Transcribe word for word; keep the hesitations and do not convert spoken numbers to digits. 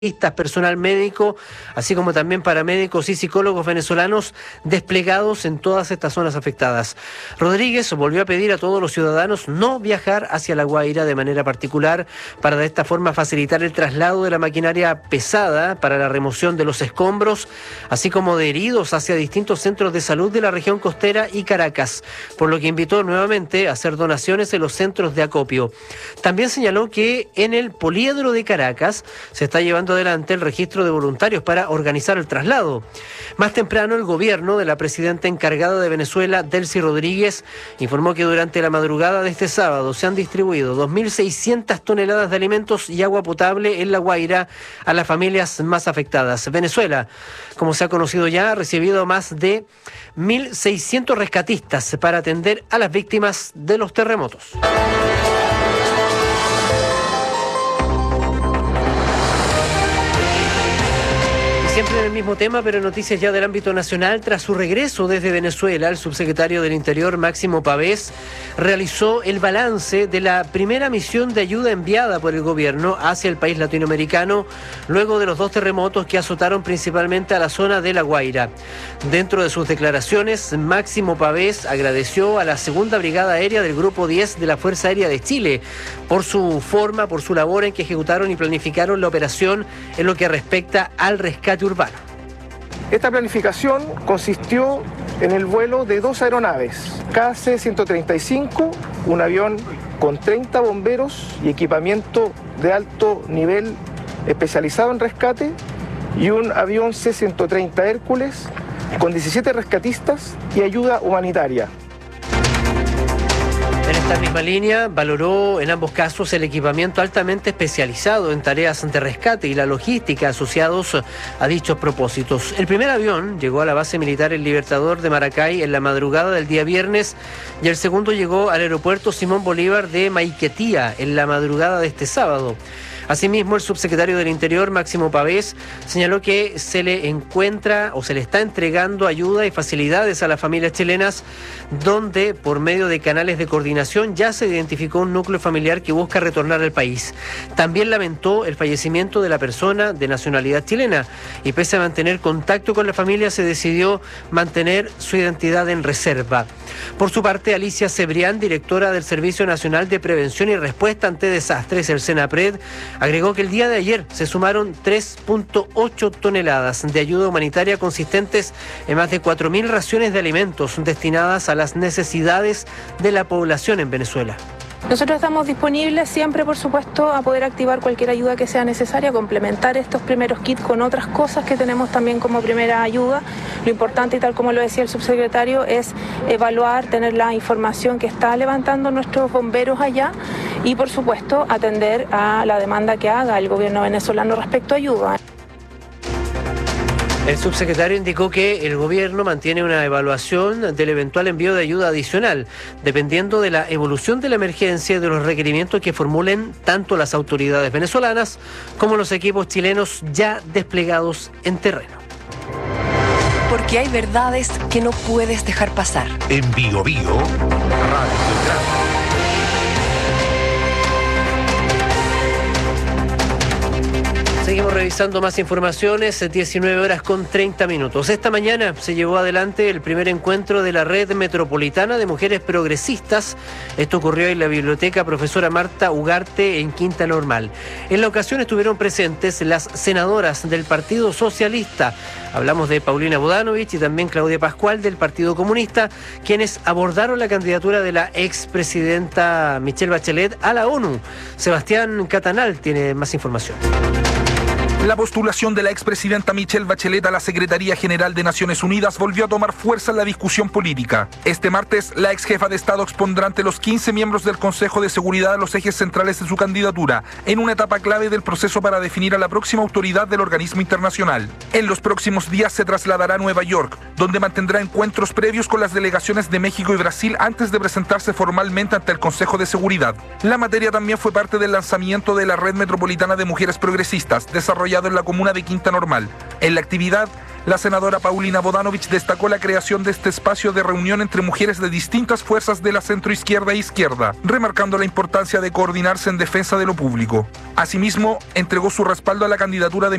personal médico, así como también paramédicos y psicólogos venezolanos desplegados en todas estas zonas afectadas. Rodríguez volvió a pedir a todos los ciudadanos no viajar hacia La Guaira de manera particular para de esta forma facilitar el traslado de la maquinaria pesada para la remoción de los escombros, así como de heridos hacia distintos centros de salud de la región costera y Caracas, por lo que invitó nuevamente a hacer donaciones en los centros de acopio. También señaló que en el poliedro de Caracas se está llevando adelante el registro de voluntarios para organizar el traslado. Más temprano, el gobierno de la presidenta encargada de Venezuela, Delcy Rodríguez, informó que durante la madrugada de este sábado se han distribuido dos mil seiscientas toneladas de alimentos y agua potable en La Guaira a las familias más afectadas. Venezuela, como se ha conocido ya, ha recibido más de mil seiscientos rescatistas para atender a las víctimas de los terremotos. Siempre en el mismo tema, pero noticias ya del ámbito nacional. Tras su regreso desde Venezuela, el subsecretario del Interior, Máximo Pavés, realizó el balance de la primera misión de ayuda enviada por el gobierno hacia el país latinoamericano, luego de los dos terremotos que azotaron principalmente a la zona de La Guaira. Dentro de sus declaraciones, Máximo Pavés agradeció a la Segunda Brigada Aérea del Grupo diez de la Fuerza Aérea de Chile por su forma, por su labor en que ejecutaron y planificaron la operación en lo que respecta al rescate urbano. Esta planificación consistió en el vuelo de dos aeronaves, K C ciento treinta y cinco, un avión con treinta bomberos y equipamiento de alto nivel especializado en rescate, y un avión C ciento treinta Hércules con diecisiete rescatistas y ayuda humanitaria. En esta misma línea, valoró en ambos casos el equipamiento altamente especializado en tareas de rescate y la logística asociados a dichos propósitos. El primer avión llegó a la base militar El Libertador de Maracay en la madrugada del día viernes y el segundo llegó al aeropuerto Simón Bolívar de Maiquetía en la madrugada de este sábado. Asimismo, el subsecretario del Interior, Máximo Pavés, señaló que se le encuentra o se le está entregando ayuda y facilidades a las familias chilenas, donde por medio de canales de coordinación ya se identificó un núcleo familiar que busca retornar al país. También lamentó el fallecimiento de la persona de nacionalidad chilena y pese a mantener contacto con la familia se decidió mantener su identidad en reserva. Por su parte, Alicia Cebrián, directora del Servicio Nacional de Prevención y Respuesta ante Desastres, el SENAPRED, agregó que el día de ayer se sumaron tres punto ocho toneladas de ayuda humanitaria consistentes en más de cuatro mil raciones de alimentos destinadas a las necesidades de la población en Venezuela. Nosotros estamos disponibles siempre, por supuesto, a poder activar cualquier ayuda que sea necesaria, complementar estos primeros kits con otras cosas que tenemos también como primera ayuda. Lo importante, y tal como lo decía el subsecretario, es evaluar, tener la información que está levantando nuestros bomberos allá y, por supuesto, atender a la demanda que haga el gobierno venezolano respecto a ayuda. El subsecretario indicó que el gobierno mantiene una evaluación del eventual envío de ayuda adicional, dependiendo de la evolución de la emergencia y de los requerimientos que formulen tanto las autoridades venezolanas como los equipos chilenos ya desplegados en terreno. Porque hay verdades que no puedes dejar pasar. En Bio Bio, Radio Grande. Seguimos revisando más informaciones, diecinueve horas con treinta minutos. Esta mañana se llevó adelante el primer encuentro de la Red Metropolitana de Mujeres Progresistas. Esto ocurrió en la Biblioteca Profesora Marta Ugarte en Quinta Normal. En la ocasión estuvieron presentes las senadoras del Partido Socialista. Hablamos de Paulina Bodanovich y también Claudia Pascual del Partido Comunista, quienes abordaron la candidatura de la expresidenta Michelle Bachelet a la ONU. Sebastián Catanal tiene más información. La postulación de la expresidenta Michelle Bachelet a la Secretaría General de Naciones Unidas volvió a tomar fuerza en la discusión política. Este martes, la ex jefa de Estado expondrá ante los quince miembros del Consejo de Seguridad los ejes centrales de su candidatura, en una etapa clave del proceso para definir a la próxima autoridad del organismo internacional. En los próximos días se trasladará a Nueva York, donde mantendrá encuentros previos con las delegaciones de México y Brasil antes de presentarse formalmente ante el Consejo de Seguridad. La materia también fue parte del lanzamiento de la Red Metropolitana de Mujeres Progresistas, desarrollada desarrollado en la comuna de Quinta Normal. En la actividad, la senadora Paulina Bodanovich destacó la creación de este espacio de reunión entre mujeres de distintas fuerzas de la centroizquierda e izquierda, remarcando la importancia de coordinarse en defensa de lo público. Asimismo, entregó su respaldo a la candidatura de